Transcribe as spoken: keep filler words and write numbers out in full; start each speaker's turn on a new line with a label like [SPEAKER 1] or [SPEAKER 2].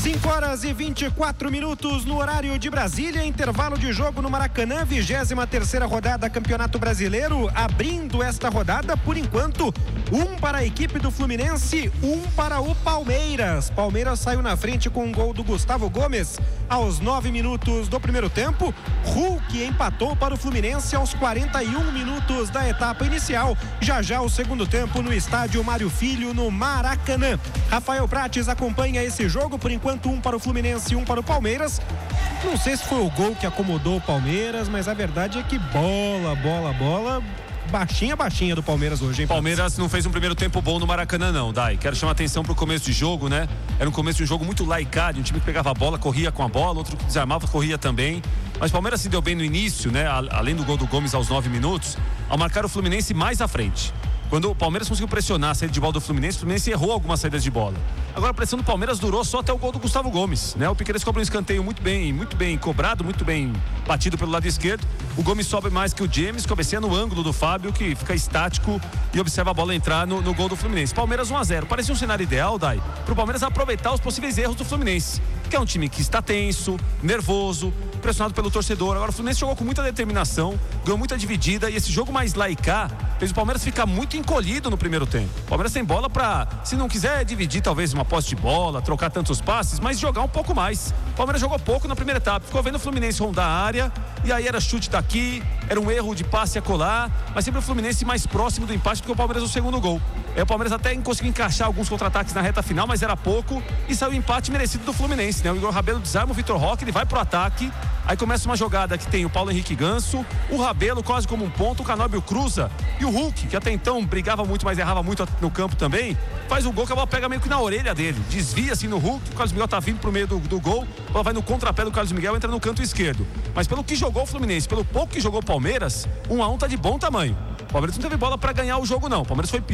[SPEAKER 1] cinco horas e vinte e quatro minutos no horário de Brasília, intervalo de jogo no Maracanã, vigésima terceira rodada Campeonato Brasileiro, abrindo esta rodada, por enquanto, um para a equipe do Fluminense, um para o Palmeiras. Palmeiras saiu na frente com um gol do Gustavo Gomes aos nove minutos do primeiro tempo. Hulk empatou para o Fluminense aos quarenta e um minutos da etapa inicial. Já já o segundo tempo no estádio Mário Filho, no Maracanã. Rafael Prates acompanha esse jogo, por enquanto um para o Fluminense e um para o Palmeiras. Não sei se foi o gol que acomodou o Palmeiras, mas a verdade é que bola, bola, bola, baixinha, baixinha do Palmeiras hoje, hein?
[SPEAKER 2] Palmeiras não fez um primeiro tempo bom no Maracanã, não, Dai. Quero chamar atenção pro começo de jogo, né? Era um começo de um jogo muito laicado, um time que pegava a bola, corria com a bola, outro que desarmava, corria também. Mas o Palmeiras se deu bem no início, né? Além do gol do Gomes aos nove minutos, ao marcar o Fluminense mais à frente. Quando o Palmeiras conseguiu pressionar a saída de bola do Fluminense, o Fluminense errou algumas saídas de bola. Agora a pressão do Palmeiras durou só até o gol do Gustavo Gomes, né? O Piquerez cobra um escanteio muito bem, muito bem cobrado, muito bem batido pelo lado esquerdo. O Gomes sobe mais que o James, cabeceia no ângulo do Fábio, que fica estático e observa a bola entrar no, no gol do Fluminense. Palmeiras um a zero. Parecia um cenário ideal, Dai, para o Palmeiras aproveitar os possíveis erros do Fluminense, que é um time que está tenso, nervoso, pressionado pelo torcedor. Agora o Fluminense jogou com muita determinação, ganhou muita dividida, e esse jogo mais laicá fez o Palmeiras ficar muito encolhido no primeiro tempo. O Palmeiras tem bola para, se não quiser dividir talvez uma posse de bola, trocar tantos passes, mas jogar um pouco mais. O Palmeiras jogou pouco na primeira etapa, ficou vendo o Fluminense rondar a área, e aí era chute daqui, era um erro de passe a colar, mas sempre o Fluminense mais próximo do empate do que o Palmeiras no segundo gol. Aí o Palmeiras até conseguiu encaixar alguns contra-ataques na reta final, mas era pouco, e saiu o empate merecido do Fluminense, né? O Igor Rabelo desarma o Vitor Roque, ele vai pro ataque, aí começa uma jogada que tem o Paulo Henrique Ganso, o Rabelo quase como um ponto, o Canóbio cruza, e o Hulk, que até então brigava muito, mas errava muito no campo também, faz um gol que a bola pega meio que na orelha dele, desvia assim no Hulk, o Carlos Miguel tá vindo pro meio do, do gol, a bola vai no contrapé do Carlos Miguel, entra no canto esquerdo. Mas pelo que jogou o Fluminense, pelo pouco que jogou o Palmeiras, um a um tá de bom tamanho. O Palmeiras não teve bola pra ganhar o jogo, não. O Palmeiras foi